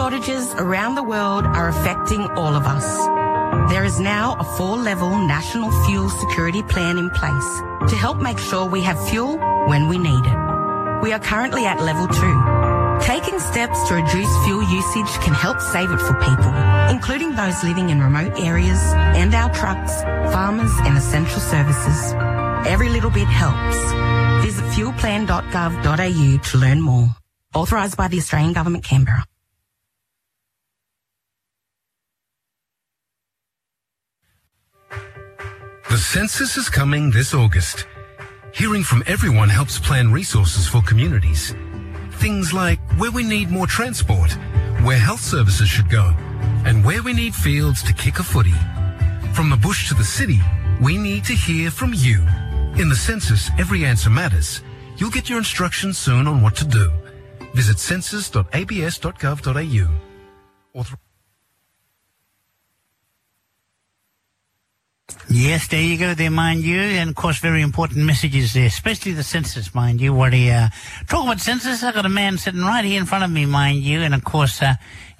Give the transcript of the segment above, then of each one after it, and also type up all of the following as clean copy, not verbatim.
shortages around the world are affecting all of us. There is now a 4-level national fuel security plan in place to help make sure we have fuel when we need it. We are currently at level 2. Taking steps to reduce fuel usage can help save it for people, including those living in remote areas and our trucks, farmers and essential services. Every little bit helps. Visit fuelplan.gov.au to learn more. Authorised by the Australian Government, Canberra. The census is coming this August. Hearing from everyone helps plan resources for communities. Things like where we need more transport, where health services should go, and where we need fields to kick a footy. From the bush to the city, we need to hear from you. In the census, every answer matters. You'll get your instructions soon on what to do. Visit census.abs.gov.au. Yes, there you go there, mind you. And, of course, very important messages there, especially the census, mind you. Talk about census, I've got a man sitting right here in front of me, mind you. And, of course, I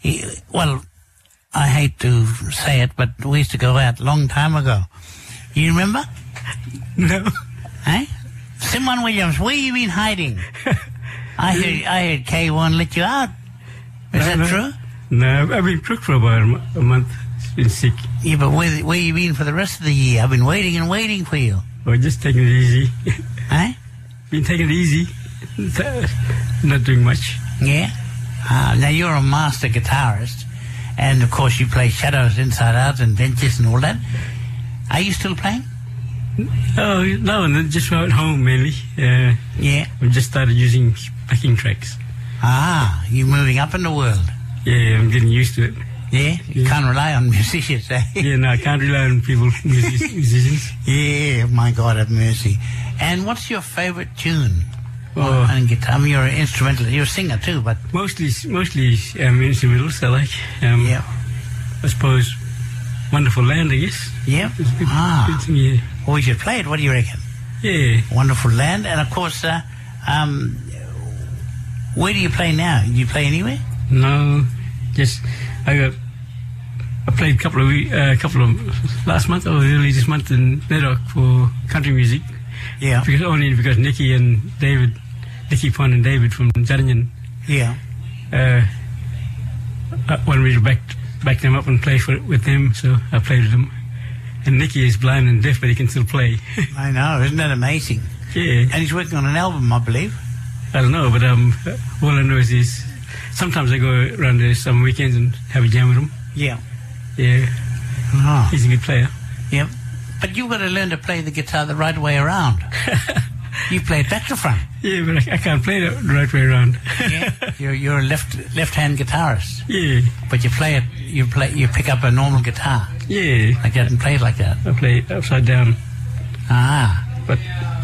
hate to say it, but we used to go out a long time ago. You remember? No. Eh? Simon Williams, where you been hiding? I heard K1 let you out. Is that true? No, I've been crook for about a month. Been sick. Yeah, but where you been for the rest of the year? I've been waiting and waiting for you. Oh, just taking it easy. Eh? Been taking it easy. Not doing much. Yeah? Now, you're a master guitarist. And, of course, you play Shadows, Inside Out, and Ventures and all that. Are you still playing? Oh, no, just at home, mainly. Yeah? I've just started using backing tracks. You're moving up in the world. Yeah, I'm getting used to it. Yeah? You can't rely on musicians, eh? Yeah, no, I can't rely on people, musicians. Yeah, my God, have mercy. And what's your favourite tune on guitar? I mean, you're an instrumentalist. You're a singer too, but... Mostly instrumentals I like. Yeah. I suppose Wonderful Land, I guess. Yeah? Yeah. Well, we should play it. What do you reckon? Yeah. Wonderful Land. And, of course, where do you play now? Do you play anywhere? No, just... I played a couple of last month or early this month in Medoc for country music. Yeah. Because Nicky Pond and David from Jaringan. Yeah. Wanted me to back them up and play with them, so I played with them. And Nicky is blind and deaf, but he can still play. I know, isn't that amazing? Yeah. And he's working on an album, I believe. I don't know, but all I know is sometimes I go around there some weekends and have a jam with him. Yeah. Yeah. Oh. He's a good player. Yep. But you've got to learn to play the guitar the right way around. You play it back to front. Yeah, but I can't play it the right way around. Yeah. You're a left-hand guitarist. Yeah. But you pick up a normal guitar. Yeah. Like that and play it like that. I play it upside down. But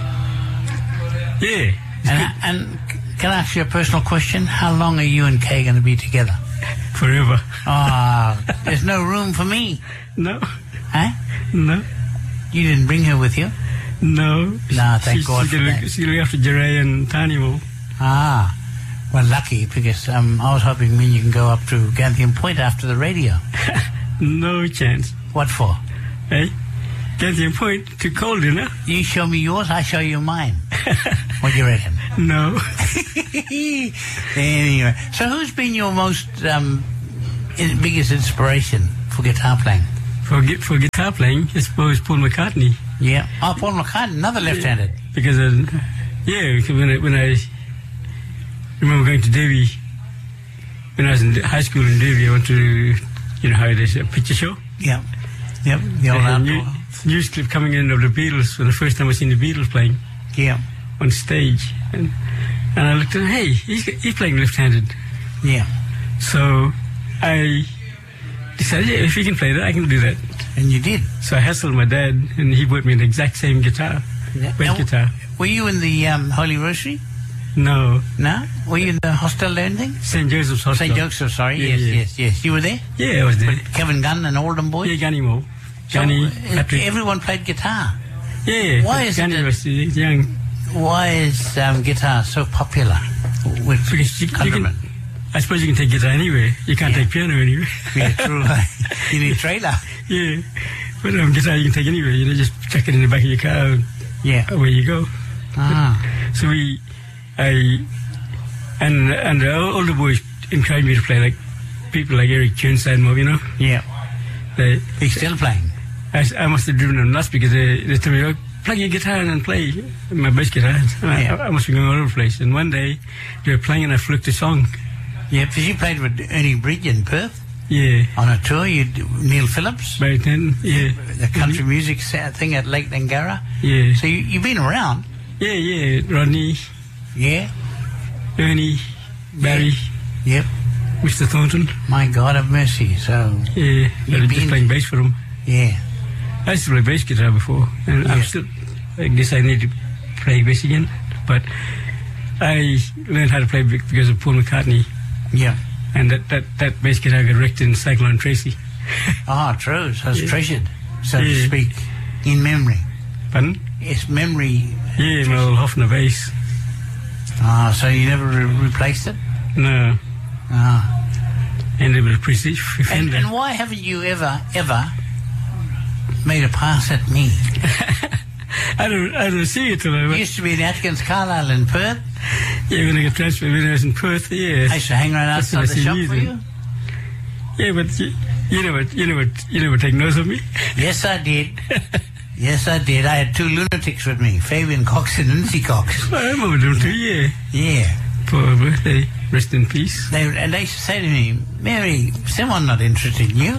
yeah. And can I ask you a personal question? How long are you and Kay going to be together? Forever. There's no room for me. No. Huh? No. You didn't bring her with you? No. No, thank God for that. She'll look after Jeray and Tanya more. Well, lucky, because I was hoping when you can go up to Ganthian Point after the radio. No chance. What for? Hey? Ganthian Point, too cold, you know? You show me yours, I show you mine. What do you reckon? No. Anyway, so who's been your most biggest inspiration for guitar playing? For guitar playing, I suppose Paul McCartney. Yeah. Oh, Paul McCartney, another left-handed. Yeah, because when I remember going to Derby, when I was in high school in Derby, I went to, how there's a picture show. Yeah. Yep. The old outdoor. News clip coming in of the Beatles for the first time I seen the Beatles playing. Yeah. On stage. And I looked at him, hey, he's playing left-handed. Yeah. So I decided, yeah, if he can play that, I can do that. And you did. So I hassled my dad, and he bought me the exact same guitar, bass guitar. Were you in the Holy Rosary? No. No? Were you in the hostel or anything? St. Joseph's Hostel. St. Joseph's, sorry. Yeah, yes. You were there? Yeah, I was there. With Kevin Gunn and all them boys? Yeah, Gunny Moore. Gunny, Patrick. Everyone played guitar. Yeah. Why is Gunny was young. Why is guitar so popular with countrymen? I suppose you can take guitar anywhere. You can't take piano anywhere. Yeah, true. You need a trailer. Yeah. But guitar you can take anywhere. You know, just chuck it in the back of your car and away you go. So and the older boys encouraged me to play, like people like Eric Chernstein, you know. Yeah. He's still playing. I must have driven them nuts because they told me, plug your guitar and play my bass guitar. I must be going all over the place. And one day they were playing and I flicked a song. Yeah, because you played with Ernie Bridge in Perth. Yeah. On a tour, Neil Phillips. Back then, yeah. The country music thing at Lake Nangara. Yeah. So you've been around. Yeah. Rodney. Yeah. Ernie. Barry. Yep. Mr. Thornton. My God have mercy. So. Yeah. I was just playing bass for him. Yeah. I used to play bass guitar before, and I guess I need to play bass again. But I learned how to play because of Paul McCartney. Yeah. And that bass guitar got wrecked in Cyclone Tracy. True. So it's treasured, so to speak, in memory. Pardon? It's memory. Yeah, my little Hofner bass. So you never replaced it? No. And it was a Prestige Fender. And why haven't you ever made a pass at me? I don't see it till I You used to be in Atkins Carlisle in Perth. Yeah, when I got transferred when I was in Perth, yeah. I used to hang around outside the shop for you. Yeah, but you never take notice of me. Yes, I did. Yes, I did. I had two lunatics with me, Fabian Cox and Lindsay Cox. I remember them too, yeah. Yeah. For a birthday. Rest in peace. They used to say to me, Mary, someone not interested in you.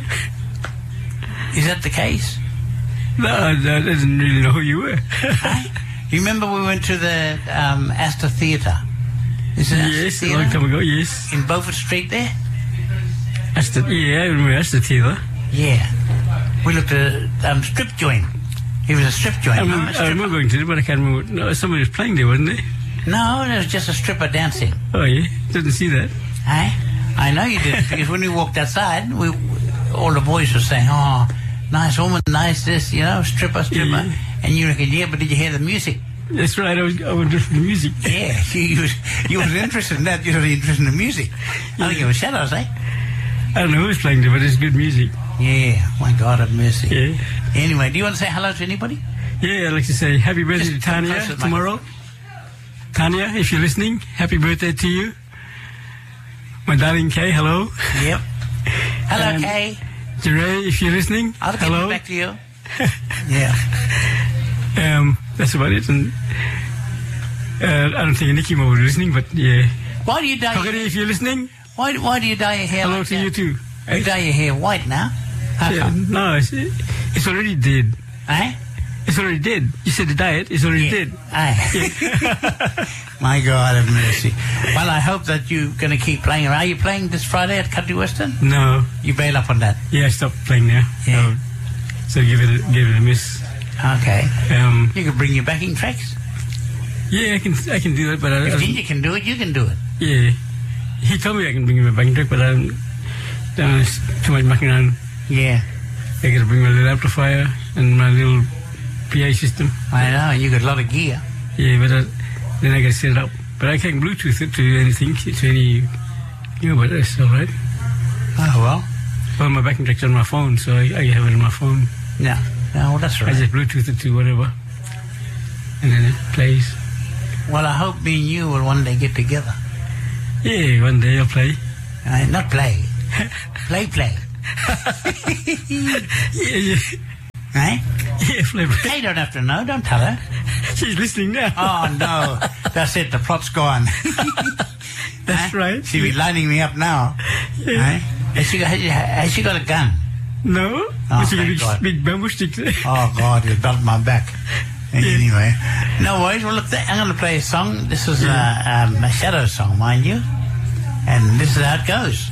Is that the case? No, I didn't really know who you were. You remember we went to the Astor Theatre? Yes, a long time ago, yes. In Beaufort Street there? Astor, yeah, I remember Astor Theatre. Yeah. We looked at Strip Joint. He was a strip joint. I remember going to it, but I can't remember. No, somebody was playing there, wasn't there? No, there was just a stripper dancing. Oh, yeah? Didn't see that. I know you didn't, because when we walked outside, all the boys were saying, oh, nice woman, nice this, you know, stripper. Yeah. And you reckon, yeah, but did you hear the music? That's right, I was interested in the music. Yeah, you was interested in that, you were interested in the music. I don't give a shit, I say. I don't know who's playing there, but it's good music. Yeah, my God have mercy. Yeah. Anyway, do you want to say hello to anybody? Yeah, I'd like to say happy birthday to Tanya tomorrow. Tanya, if you're listening, happy birthday to you. My darling Kay, hello. Yep. Hello, Kay. Jeray, if you're listening, I'll hello. get back to you. Yeah. That's about it. And I don't think Nicky Mo was listening, but yeah. Why do you dye Cockatoo, if you're listening. Why do you dye your hair hello like to that? you too. You dye your hair white now? No, it's already dead. It's already dead. You said to dye it, it's already dead. My God have mercy. Well, I hope that you're going to keep playing. Are you playing this Friday at Country Western? No. You bail up on that? Yeah, I stopped playing now. Yeah. So give it a miss. Okay. You can bring your backing tracks? Yeah, I can do that, but if Ginger can do it, you can do it. Yeah. He told me I can bring my backing track, but I don't too much mucking around. Yeah. I got to bring my little amplifier and my little PA system. I know, you got a lot of gear. Yeah, but then I got to set it up. But I can't Bluetooth it to anything, to any, but that's all right. Oh, well. Well, my backing track's on my phone, so I have it on my phone. No, well, that's right. I just Bluetooth it to whatever, and then it plays. Well, I hope me and you will one day get together. Yeah, one day I'll play. Not play. play. Yeah. Yeah, play. Kay don't have to know. Don't tell her. She's listening now. Oh, no. That's it. The plot's gone. That's right. She'll be lining me up now. Yeah. Has she got a gun? No. Oh, she got a big bamboo stick there. Oh, God. You belt my back. Anyway. No worries. Well, look, I'm going to play a song. This is a Shadow song, mind you. And this is how it goes.